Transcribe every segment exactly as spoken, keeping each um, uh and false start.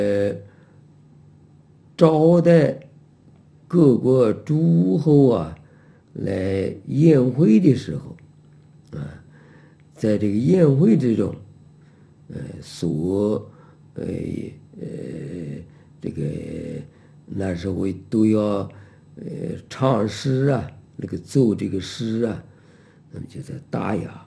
招待各国诸侯啊来宴会的时候啊，在这个宴会之中，呃，所呃呃这个那时候都要呃唱诗啊，那个奏这个诗啊，那么就在大雅。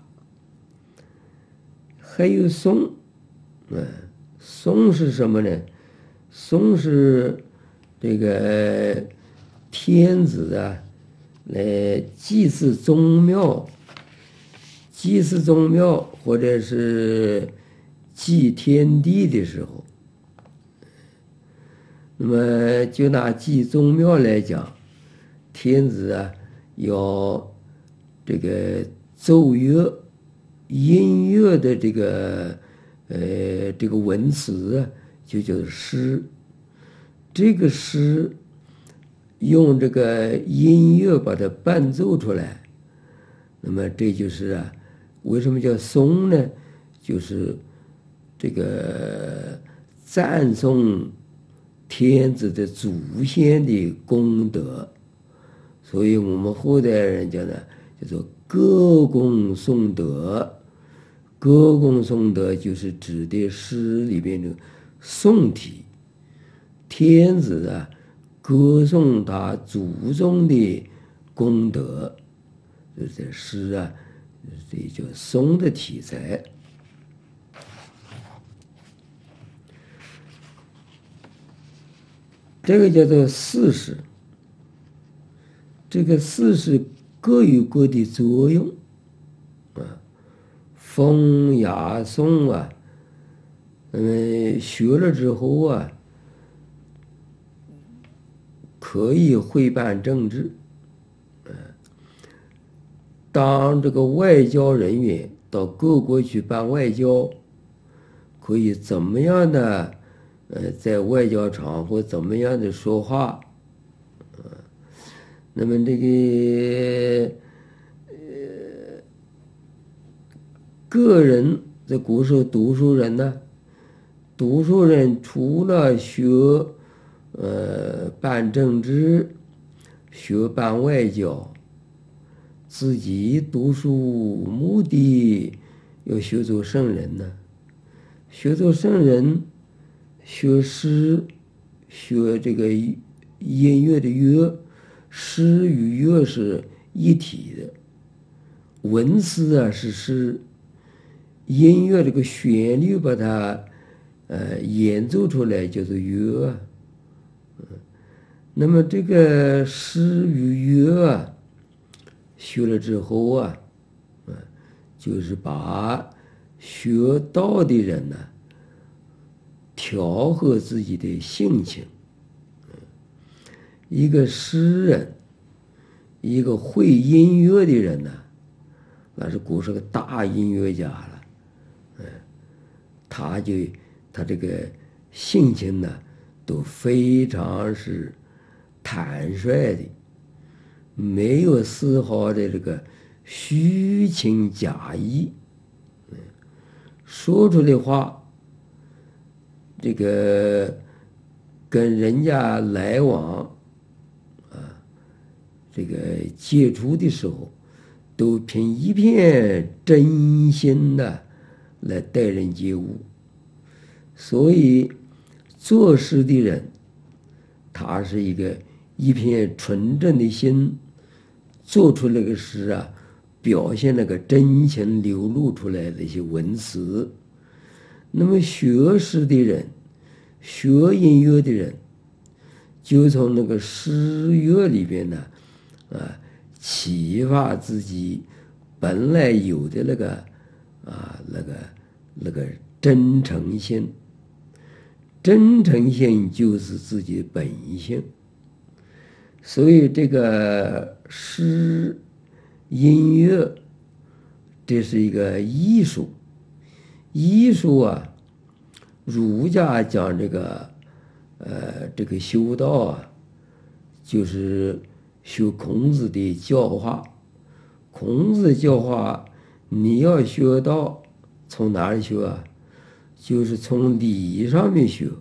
还有颂，嗯，颂是什么呢？颂是这个天子啊，来祭祀宗庙，祭祀宗庙或者是祭天地的时候，那么就拿祭宗庙来讲，天子啊要这个奏乐、音乐的这个呃这个文词啊，就叫诗。这个诗用这个音乐把它伴奏出来，那么这就是啊，为什么叫颂呢？就是这个赞颂天子的祖先的功德，所以我们后代人家呢叫做歌功颂德。歌功颂德就是指的诗里边的颂体，天子啊歌颂他祖宗的功德，这诗啊，这叫颂的题材。这个叫做四时，这个四时各有各的作用啊。风雅颂啊，嗯，学了之后啊，可以会办政治。当这个外交人员到各国去办外交，可以怎么样的，呃，在外交场合怎么样的说话，呃，那么这个，呃，个人在古时候读书人呢，读书人除了学，呃，办政治，学办外交。自己读书目的要学做圣人呢，学做圣人，学诗，学这个音乐的乐，诗与乐是一体的，文词啊是诗，音乐这个旋律把它呃演奏出来叫做乐啊。那么这个诗与乐啊，学了之后啊，嗯，就是把学道的人呢，调和自己的性情。一个诗人，一个会音乐的人呢，那是古时候大音乐家了，嗯，他就他这个性情呢，都非常是坦率的。没有丝毫的这个虚情假意，说出的话，这个跟人家来往啊，这个接触的时候，都凭一片真心的来待人接物。所以做事的人，他是一个一片纯正的心，做出那个诗啊，表现那个真情流露出来的一些文词。那么学诗的人，学音乐的人，就从那个诗乐里边呢，啊，启发自己本来有的那个啊那个那个真诚心。真诚心就是自己的本性。所以这个诗、音乐，这是一个艺术。艺术啊，儒家讲这个，呃，这个修道啊，就是学孔子的教化。孔子教化，你要学道，从哪里学啊？就是从礼上面学。